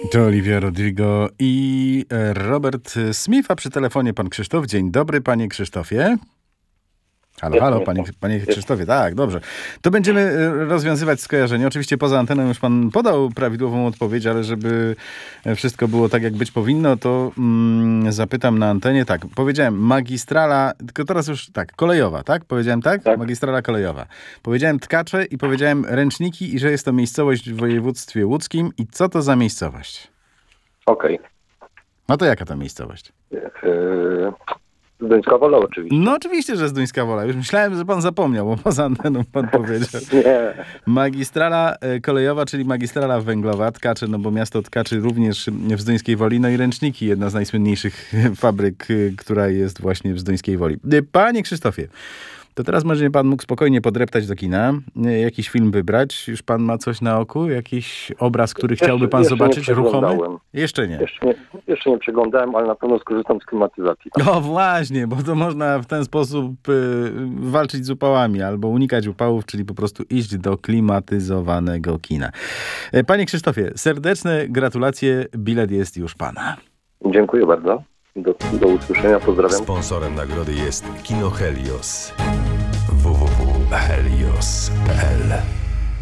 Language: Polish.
To Olivia Rodrigo i Robert Smith, a przy telefonie pan Krzysztof. Dzień dobry, panie Krzysztofie. Halo, panie Krzysztofie, tak, dobrze. To będziemy rozwiązywać skojarzenie. Oczywiście poza anteną już pan podał prawidłową odpowiedź, ale żeby wszystko było tak, jak być powinno, to zapytam na antenie. Tak, powiedziałem magistrala, tylko teraz już tak, kolejowa, tak? Powiedziałem tak? Tak. Magistrala kolejowa. Powiedziałem Tkacze i powiedziałem ręczniki i że jest to miejscowość w województwie łódzkim. I co to za miejscowość? Okej. No to jaka to miejscowość? Zduńska Wola oczywiście. No oczywiście, że Zduńska Wola. Już myślałem, że pan zapomniał, bo poza anteną pan powiedział. Nie. Magistrala kolejowa, czyli magistrala węglowa, Tkacze, no bo miasto Tkaczy również w Zduńskiej Woli, no i ręczniki, jedna z najsłynniejszych fabryk, która jest właśnie w Zduńskiej Woli. Panie Krzysztofie, to teraz może pan mógł spokojnie podreptać do kina, jakiś film wybrać. Już pan ma coś na oku? Jakiś obraz, który chciałby pan zobaczyć? Ruchomy? Jeszcze nie. Jeszcze nie przeglądałem, ale na pewno skorzystam z klimatyzacji. Tak? No właśnie, bo to można w ten sposób walczyć z upałami albo unikać upałów, czyli po prostu iść do klimatyzowanego kina. Panie Krzysztofie, serdeczne gratulacje, bilet jest już pana. Dziękuję bardzo. Do usłyszenia, pozdrawiam. Sponsorem nagrody jest Kino Helios. www.helios.pl